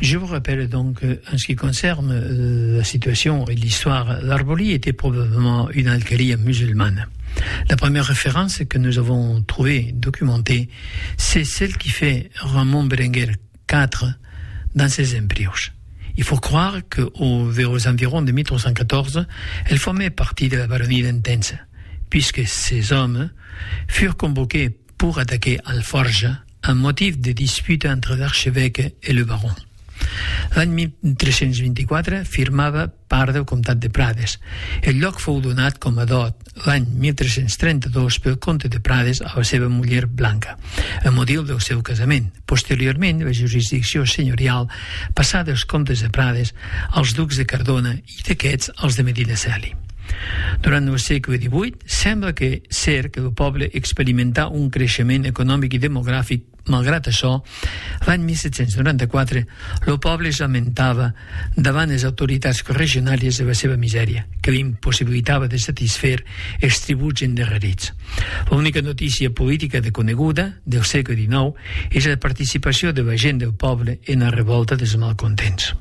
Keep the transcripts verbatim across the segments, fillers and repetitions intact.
Je vous rappelle donc, en ce qui concerne euh, la situation et l'histoire, l'Arboli était probablement une alcali musulmane. La première référence que nous avons trouvée, documentée, c'est celle qui fait Ramon Berenguer quatre dans ses Embrios. Il faut croire qu'aux aux environs de mille trois cent quatorze, elle formait partie de la baronnie d'Entense, puisque ces hommes furent convoqués pour attaquer Alforja, un motif de dispute entre l'archevêque et le baron. L'any mil tres-cents vint-i-quatre firmava part del comtat de Prades. El lloc fou donat com a dot l'any mil tres-cents trenta-dos pel comte de Prades a la seva muller Blanca, a motiu del seu casament. Posteriorment, la jurisdicció senyorial passà dels comtes de Prades als ducs de Cardona i d'aquests als de Medinaceli. Durant el segle divuit, sembla que ser que el poble experimentà un creixement econòmic i demogràfic. Malgrat això, l'any mil set-cents noranta-quatre, el poble es lamentava davant les autoritats regionàries de la seva misèria, que li impossibilitava de satisfer els tributs endarrerits. L'única notícia política de coneguda del segle dinou és la participació de la gent del poble en la revolta dels malcontents.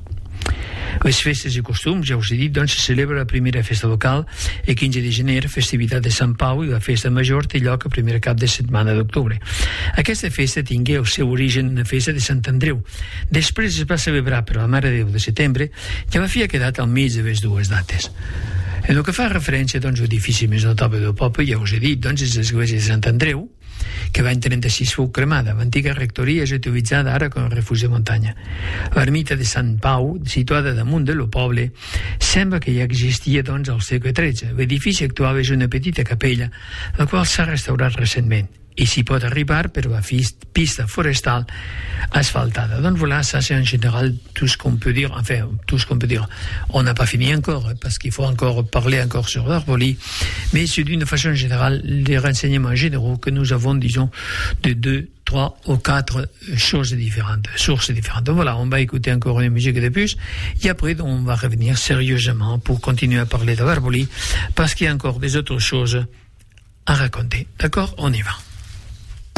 Les festes i costums, ja us he dit, doncs se celebra la primera festa local el quinze de gener, festivitat de Sant Pau, i la festa major té lloc el primer cap de setmana d'octubre. Aquesta festa tingué el seu origen en la festa de Sant Andreu. Després es va celebrar per la Mare de Déu de setembre, i a la fi ha quedat al mig de les dues dates. En el que fa referència, doncs, l'edifici més notable del poble, ja us he dit, doncs, és l'església de Sant Andreu, que l'any trenta-sis fou cremada. L'antiga rectoria és utilitzada ara com a refugi de muntanya. L'ermita de Sant Pau, situada damunt del poble, sembla que ja existia, doncs, al segle tretze. L'edifici actual és una petita capella, la qual s'ha restaurat recentment, i s'hi pot arribar per la pista forestal asfaltada. Donc voilà, ça c'est en général tout ce qu'on peut dire. Enfin, tout ce qu'on peut dire. On n'a pas fini encore, parce qu'il faut encore parler encore sur l'Arboli, mais c'est d'une façon générale les renseignements généraux que nous avons, disons, de deux, trois ou quatre choses différentes, sources différentes. Donc voilà, on va écouter encore une musique de plus, et après on va revenir sérieusement pour continuer à parler de l'Arboli, parce qu'il y a encore des autres choses à raconter. D'accord? On y va.